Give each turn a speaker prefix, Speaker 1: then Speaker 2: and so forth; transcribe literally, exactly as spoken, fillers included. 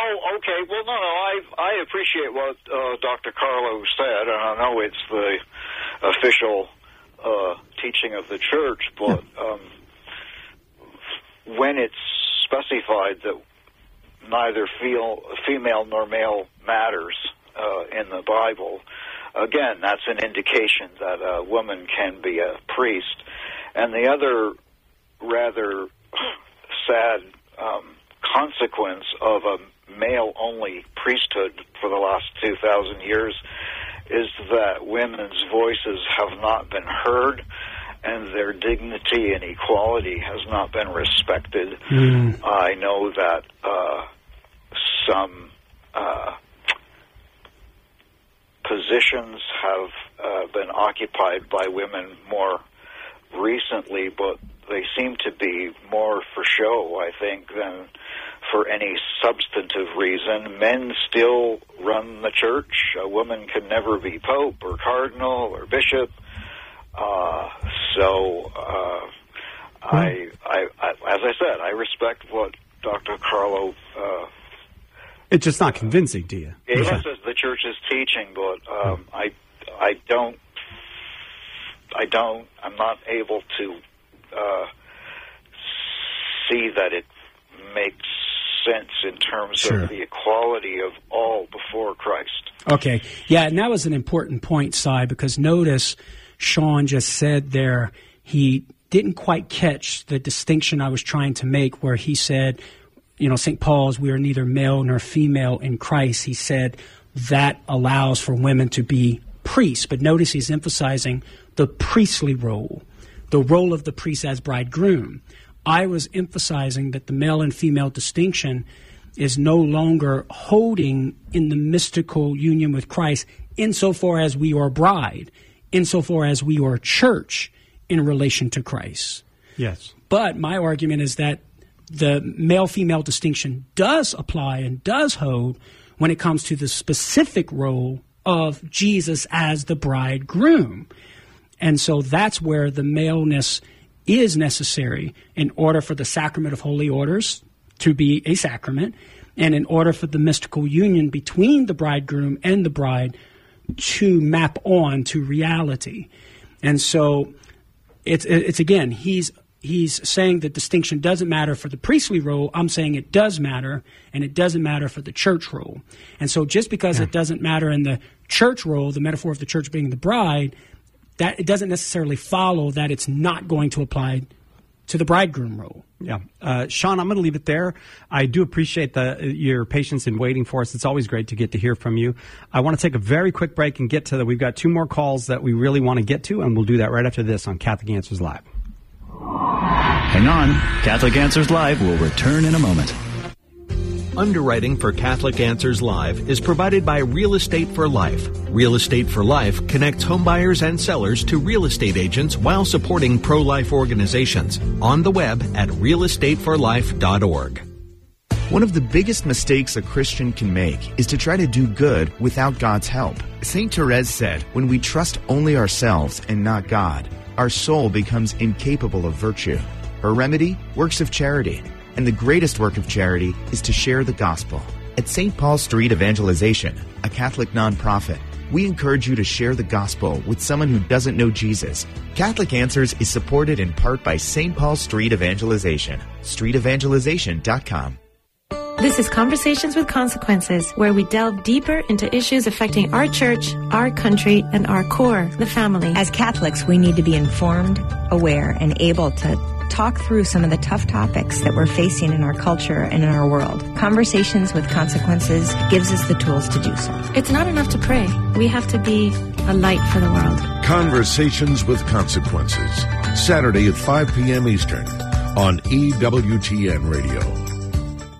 Speaker 1: Oh, okay. Well, no, no, I I appreciate what uh, Doctor Carlo said, and I know it's the official uh, teaching of the church, but um, when it's specified that neither feel, female nor male matters uh, in the Bible, again, that's an indication that a woman can be a priest. And the other rather sad um, consequence of a male-only priesthood for the last two thousand years is that women's voices have not been heard and their dignity and equality has not been respected. Mm. I know that uh, some uh, positions have uh, been occupied by women more recently, but they seem to be more for show, I think, than for any substantive reason. Men still run the church. A woman can never be pope or cardinal or bishop. Uh, so, uh, I, I, I, as I said, I respect what Doctor Carlo. Uh,
Speaker 2: it's just not convincing to you.
Speaker 1: Yes, as the church is teaching, but um, I, I don't, I don't, I'm not able to uh, see that it makes sense in terms sure. of the equality of all before Christ.
Speaker 3: Okay, yeah, and that was an important point, Si, because notice Sean just said there he didn't quite catch the distinction I was trying to make where he said, you know, Saint Paul's, we are neither male nor female in Christ. He said that allows for women to be priests. But notice he's emphasizing the priestly role, the role of the priest as bridegroom. I was emphasizing that the male and female distinction is no longer holding in the mystical union with Christ insofar as we are bride, insofar as we are church in relation to Christ.
Speaker 2: Yes.
Speaker 3: But my argument is that the male-female distinction does apply and does hold when it comes to the specific role of Jesus as the bridegroom. And so that's where the maleness is necessary in order for the sacrament of holy orders to be a sacrament and in order for the mystical union between the bridegroom and the bride to map on to reality. And so it's, it's again, he's he's saying that distinction doesn't matter for the priestly role. I'm saying it does matter, and it doesn't matter for the church role. And so just because yeah. it doesn't matter in the church role, the metaphor of the church being the bride, that it doesn't necessarily follow that it's not going to apply to the bridegroom role.
Speaker 2: Yeah. Uh, Sean, I'm going to leave it there. I do appreciate the, your patience in waiting for us. It's always great to get to hear from you. I want to take a very quick break and get to the, we've got two more calls that we really want to get to, and we'll do that right after this on Catholic Answers Live.
Speaker 4: Hang on. Catholic Answers Live will return in a moment.
Speaker 5: Underwriting for Catholic Answers Live is provided by Real Estate for Life. Real Estate for Life connects homebuyers and sellers to real estate agents while supporting pro-life organizations. On the web at real estate for life dot org.
Speaker 6: One of the biggest mistakes a Christian can make is to try to do good without God's help. Saint Therese said, when we trust only ourselves and not God, our soul becomes incapable of virtue. Her remedy? Works of charity. And the greatest work of charity is to share the gospel. At Saint Paul Street Evangelization, a Catholic nonprofit, we encourage you to share the gospel with someone who doesn't know Jesus. Catholic Answers is supported in part by Saint Paul Street Evangelization. street evangelization dot com.
Speaker 7: This is Conversations with Consequences, where we delve deeper into issues affecting our church, our country, and our core, the family.
Speaker 8: As Catholics, we need to be informed, aware, and able to talk through some of the tough topics that we're facing in our culture and in our world. Conversations with Consequences gives us the tools to do so.
Speaker 7: It's not enough to pray. We have to be a light for the world.
Speaker 9: Conversations with Consequences, Saturday at five p.m. Eastern on E W T N Radio.